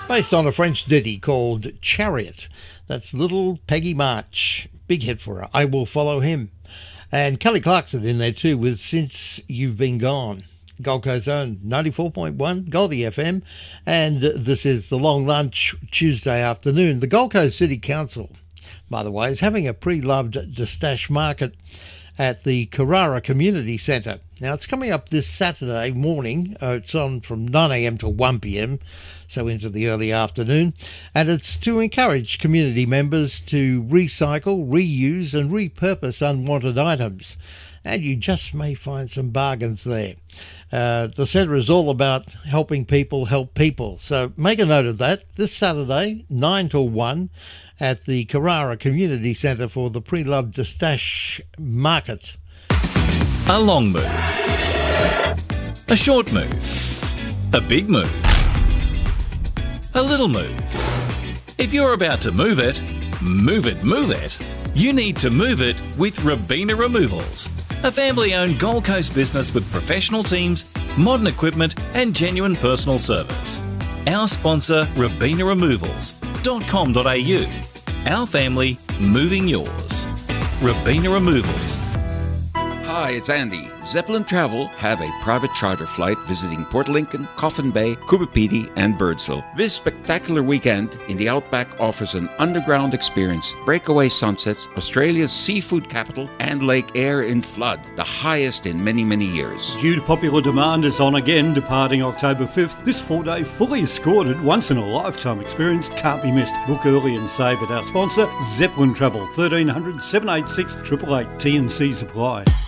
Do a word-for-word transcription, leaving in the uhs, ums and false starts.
based on a French ditty called Chariot. That's Little Peggy March. Big hit for her. I Will Follow Him. And Kelly Clarkson in there too with Since You've Been Gone. Gold Coast Zone ninety-four point one, Goldie F M. And this is the Long Lunch Tuesday afternoon. The Gold Coast City Council, by the way, is having a pre-loved Distash market at the Carrara Community Centre. Now, it's coming up this Saturday morning. Uh, it's on from nine a m to one p m, so into the early afternoon. And it's to encourage community members to recycle, reuse and repurpose unwanted items. And you just may find some bargains there. Uh, the centre is all about helping people help people. So make a note of that. This Saturday, nine till one, at the Carrara Community Centre for the pre-loved Distash market. A long move. A short move. A big move. A little move. If you're about to move it, move it, move it. You need to move it with Robina Removals, a family-owned Gold Coast business with professional teams, modern equipment and genuine personal service. Our sponsor, robina removals dot com dot a u. Our family, moving yours. Robina Removals. Hi, it's Andy. Zeppelin Travel have a private charter flight visiting Port Lincoln, Coffin Bay, Coopapedy, and Birdsville. This spectacular weekend in the Outback offers an underground experience, breakaway sunsets, Australia's seafood capital, and Lake Eyre in flood, the highest in many, many years. Due to popular demand, it's on again, departing October fifth. This four-day, fully escorted, once-in-a-lifetime experience can't be missed. Book early and save at our sponsor, Zeppelin Travel, thirteen hundred, seven eight six, eight eight eight. T and C's apply.